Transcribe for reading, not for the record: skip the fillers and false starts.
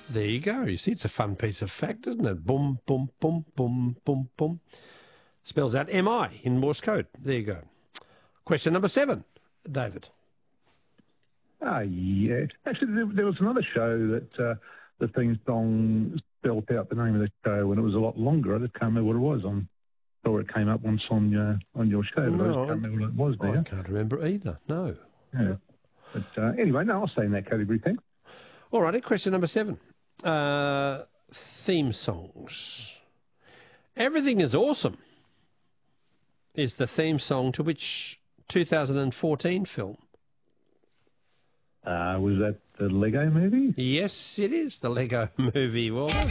There you go. You see, it's a fun piece of fact, isn't it? Boom, boom, boom, boom, boom, boom. Spells out MI in Morse code. There you go. Question number 7, David. Yeah. Actually, there was another show that the theme song spelled out the name of the show, and it was a lot longer. I just can't remember what it was. I saw it came up once on your show, but I just can't remember what it was there. I can't remember either, no. Yeah. But anyway, no, I'll stay in that category, thanks. All righty, question number 7. Theme songs. Everything is Awesome is the theme song to which 2014 film? Was that the Lego movie? Yes, it is the Lego movie. Well done.